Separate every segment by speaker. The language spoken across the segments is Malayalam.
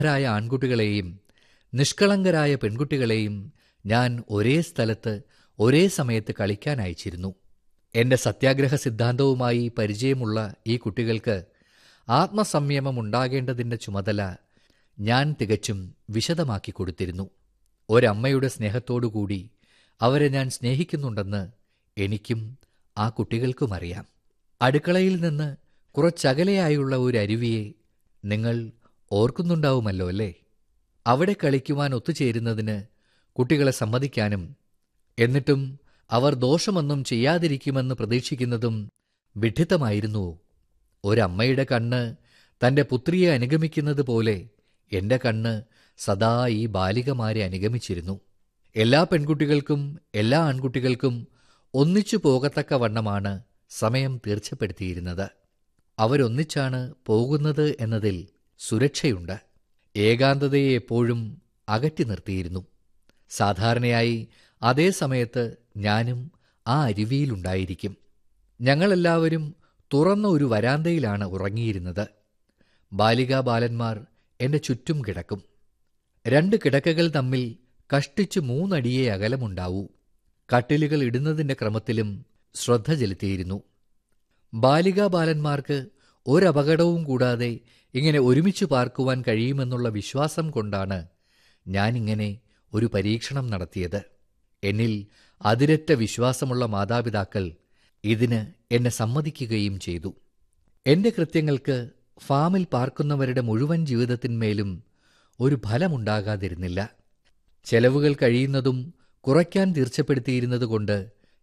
Speaker 1: ായ ആൺകുട്ടികളെയും നിഷ്കളങ്കരായ പെൺകുട്ടികളെയും ഞാൻ ഒരേ സ്ഥലത്ത് ഒരേ സമയത്ത് കളിക്കാൻ അയച്ചിരുന്നു. എന്റെ സത്യാഗ്രഹ സിദ്ധാന്തവുമായി പരിചയമുള്ള ഈ കുട്ടികൾക്ക് ആത്മസംയമം ഉണ്ടാകേണ്ടതിൻ്റെ ചുമതല ഞാൻ തികച്ചും വിശദമാക്കി കൊടുത്തിരുന്നു. ഒരമ്മയുടെ സ്നേഹത്തോടുകൂടി അവരെ ഞാൻ സ്നേഹിക്കുന്നുണ്ടെന്ന് എനിക്കും ആ കുട്ടികൾക്കുമറിയാം. അടുക്കളയിൽ നിന്ന് കുറച്ചകലെയായുള്ള ഒരു അരുവിയെ നിങ്ങൾ ഓർക്കുന്നുണ്ടാവുമല്ലോ അല്ലേ? അവിടെ കളിക്കുവാൻ ഒത്തുചേരുന്നതിന് കുട്ടികളെ സമ്മതിക്കാനും എന്നിട്ടും അവർ ദോഷമൊന്നും ചെയ്യാതിരിക്കുമെന്ന് പ്രതീക്ഷിക്കുന്നതും വിഡ്ഢിത്തമായിരുന്നു. ഒരമ്മയുടെ കണ്ണ് തന്റെ പുത്രിയെ അനുഗമിക്കുന്നത് പോലെ എന്റെ കണ്ണ് സദാ ഈ ബാലികമാരെ അനുഗമിച്ചിരുന്നു. എല്ലാ പെൺകുട്ടികൾക്കും എല്ലാ ആൺകുട്ടികൾക്കും ഒന്നിച്ചു പോകത്തക്ക വണ്ണമാണ് സമയം തീർച്ചപ്പെടുത്തിയിരുന്നത്. അവരൊന്നിച്ചാണ് പോകുന്നത് എന്നതിൽ സുരക്ഷയുണ്ട്. ഏകാന്തതയെ എപ്പോഴും അകറ്റി നിർത്തിയിരുന്നു. സാധാരണയായി അതേ സമയത്ത് ഞാനും ആ അരുവിയിലുണ്ടായിരിക്കും. ഞങ്ങളെല്ലാവരും തുറന്ന ഒരു വരാന്തയിലാണ് ഉറങ്ങിയിരുന്നത്. ബാലികാബാലന്മാർ എന്റെ ചുറ്റും കിടക്കും. 2 കിടക്കകൾ തമ്മിൽ കഷ്ടിച്ച് 3 അടിയേ അകലമുണ്ടാവൂ. കട്ടിലുകൾ ഇടുന്നതിന്റെ ക്രമത്തിലും ശ്രദ്ധ ചെലുത്തിയിരുന്നു. ബാലികാബാലന്മാർക്ക് ഒരപകടവും കൂടാതെ ഇങ്ങനെ ഒരുമിച്ച് പാർക്കുവാൻ കഴിയുമെന്നുള്ള വിശ്വാസം കൊണ്ടാണ് ഞാനിങ്ങനെ ഒരു പരീക്ഷണം നടത്തിയത്. എന്നിൽ അതിരറ്റ വിശ്വാസമുള്ള മാതാപിതാക്കൾ ഇതിന് എന്നെ സമ്മതിക്കുകയും ചെയ്തു. എന്റെ കൃത്യങ്ങൾക്ക് ഫാമിൽ പാർക്കുന്നവരുടെ മുഴുവൻ ജീവിതത്തിന്മേലും ഒരു ഫലമുണ്ടാകാതിരുന്നില്ല. ചെലവുകൾ കഴിയുന്നതും കുറയ്ക്കാൻ തീർച്ചപ്പെടുത്തിയിരുന്നതുകൊണ്ട്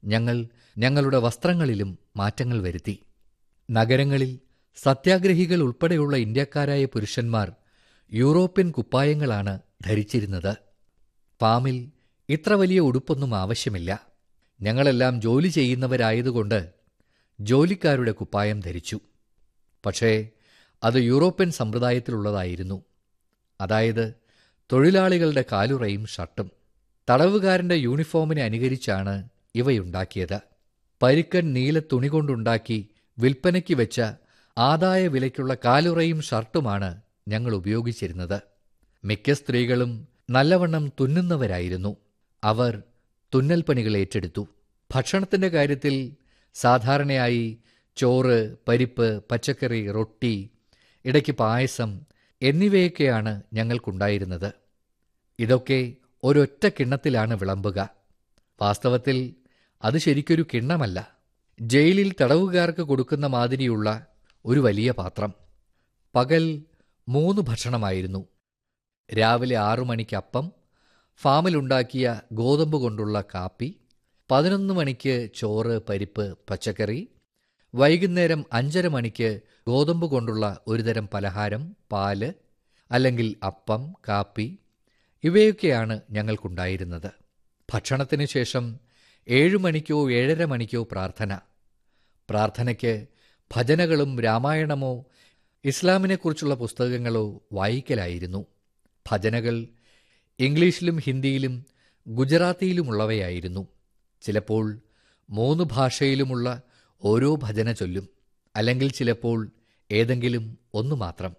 Speaker 1: ഞങ്ങളുടെ വസ്ത്രങ്ങളിലും മാറ്റങ്ങൾ വരുത്തി. നഗരങ്ങളിൽ സത്യാഗ്രഹികൾ ഉൾപ്പെടെയുള്ള ഇന്ത്യക്കാരായ പുരുഷന്മാർ യൂറോപ്യൻ കുപ്പായങ്ങളാണ് ധരിച്ചിരുന്നത്. ഫാമിൽ ഇത്ര വലിയ ഉടുപ്പൊന്നും ആവശ്യമില്ല. ഞങ്ങളെല്ലാം ജോലി ചെയ്യുന്നവരായതുകൊണ്ട് ജോലിക്കാരുടെ കുപ്പായം ധരിച്ചു. പക്ഷേ അത് യൂറോപ്യൻ സമ്പ്രദായത്തിലുള്ളതായിരുന്നു. അതായത് തൊഴിലാളികളുടെ കാലുറയും ഷർട്ടും. തടവുകാരന്റെ യൂണിഫോമിനെ അനുകരിച്ചാണ് ഇവയുണ്ടാക്കിയത്. പരുക്കൻ നീല തുണി കൊണ്ടുണ്ടാക്കി വിൽപ്പനയ്ക്ക് വെച്ച ആദായ വിലയ്ക്കുള്ള കാലുറയും ഷർട്ടുമാണ് ഞങ്ങൾ ഉപയോഗിച്ചിരുന്നത്. മിക്ക സ്ത്രീകളും നല്ലവണ്ണം തുന്നുന്നവരായിരുന്നു. അവർ തുന്നൽ പണികൾ ഏറ്റെടുത്തു. ഭക്ഷണത്തിന്റെ കാര്യത്തിൽ സാധാരണയായി ചോറ്, പരിപ്പ്, പച്ചക്കറി, റൊട്ടി, ഇടയ്ക്ക് പായസം എന്നിവയൊക്കെയാണ് ഞങ്ങൾക്കുണ്ടായിരുന്നത്. ഇതൊക്കെ ഒരൊറ്റ കിണ്ണത്തിലാണ് വിളമ്പുക. വാസ്തവത്തിൽ അത് ശരിക്കൊരു കിണ്ണമല്ല, ജയിലിൽ തടവുകാർക്ക് കൊടുക്കുന്ന മാതിരിയുള്ള ഒരു വലിയ പാത്രം. പകൽ 3 ഭക്ഷണമായിരുന്നു. രാവിലെ 6 മണിക്ക് അപ്പം, ഫാമിലുണ്ടാക്കിയ ഗോതമ്പ് കൊണ്ടുള്ള കാപ്പി. 11 മണിക്ക് ചോറ്, പരിപ്പ്, പച്ചക്കറി. വൈകുന്നേരം 5:30 മണിക്ക് ഗോതമ്പ് കൊണ്ടുള്ള ഒരുതരം പലഹാരം, പാല് അല്ലെങ്കിൽ അപ്പം, കാപ്പി. ഇവയൊക്കെയാണ് ഞങ്ങൾക്കുണ്ടായിരുന്നത്. ഭക്ഷണത്തിന് ശേഷം 7 മണിക്കോ 7:30 മണിക്കോ പ്രാർത്ഥന. പ്രാർത്ഥനയ്ക്ക് ഭജനകളും രാമായണമോ ഇസ്ലാമിനെക്കുറിച്ചുള്ള പുസ്തകങ്ങളോ വായിക്കലായിരുന്നു. ഭജനകൾ ഇംഗ്ലീഷിലും ഹിന്ദിയിലും ഗുജറാത്തിയിലുമുള്ളവയായിരുന്നു. ചിലപ്പോൾ 3 ഭാഷയിലുമുള്ള ഓരോ ഭജന ചൊല്ലും. അല്ലെങ്കിൽ ചിലപ്പോൾ ഏതെങ്കിലും ഒന്ന് മാത്രം.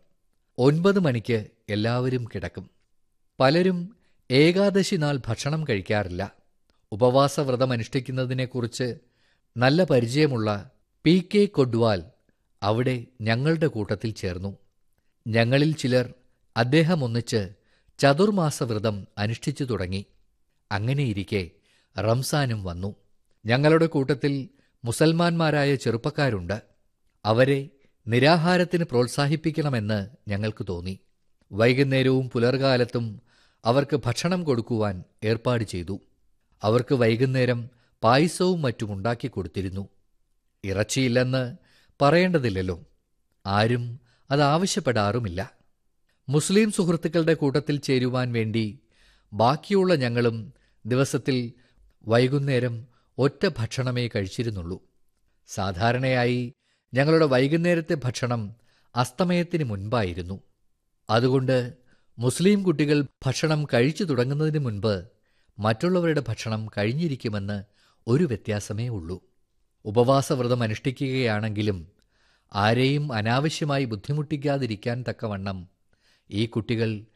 Speaker 1: 9 മണിക്ക് എല്ലാവരും കിടക്കും. പലരും ഏകാദശി നാൾ ഭക്ഷണം കഴിക്കാറില്ല. ഉപവാസവ്രതമനുഷ്ഠിക്കുന്നതിനെക്കുറിച്ച് നല്ല പരിചയമുള്ള PK കൊഡ്വാൽ അവിടെ ഞങ്ങളുടെ കൂട്ടത്തിൽ ചേർന്നു. ഞങ്ങളിൽ ചിലർ അദ്ദേഹം ഒന്നിച്ച് ചതുർമാസവ്രതം അനുഷ്ഠിച്ചു തുടങ്ങി. അങ്ങനെയിരിക്കെ റംസാനും വന്നു. ഞങ്ങളുടെ കൂട്ടത്തിൽ മുസൽമാന്മാരായ ചെറുപ്പക്കാരുണ്ട്. അവരെ നിരാഹാരത്തിന് പ്രോത്സാഹിപ്പിക്കണമെന്ന് ഞങ്ങൾക്ക് തോന്നി. വൈകുന്നേരവും പുലർകാലത്തും അവർക്ക് ഭക്ഷണം കൊടുക്കുവാൻ ഏർപ്പാട് ചെയ്തു. അവർക്ക് വൈകുന്നേരം പായസവും മറ്റും ഉണ്ടാക്കി കൊടുത്തിരുന്നു. ഇറച്ചിയില്ലെന്ന് പറയേണ്ടതില്ലല്ലോ. ആരും അത് ആവശ്യപ്പെടാറുമില്ല. മുസ്ലിം സുഹൃത്തുക്കളുടെ കൂട്ടത്തിൽ ചേരുവാൻ വേണ്ടി ബാക്കിയുള്ള ഞങ്ങളും ദിവസത്തിൽ വൈകുന്നേരം ഒറ്റ ഭക്ഷണമേ കഴിച്ചിരുന്നുള്ളൂ. സാധാരണയായി ഞങ്ങളുടെ വൈകുന്നേരത്തെ ഭക്ഷണം അസ്തമയത്തിന് മുൻപായിരുന്നു. അതുകൊണ്ട് മുസ്ലിം കുട്ടികൾ ഭക്ഷണം കഴിച്ചു തുടങ്ങുന്നതിന് മുൻപ് മറ്റുള്ളവരുടെ ഭക്ഷണം കഴിഞ്ഞിരിക്കുമെന്ന് ഒരു വ്യത്യാസമേ ഉള്ളൂ. ഉപവാസവ്രതം അനുഷ്ഠിക്കുകയാണെങ്കിലും ആരെയും അനാവശ്യമായി ബുദ്ധിമുട്ടിക്കാതിരിക്കാൻ തക്കവണ്ണം ഈ കുട്ടികൾ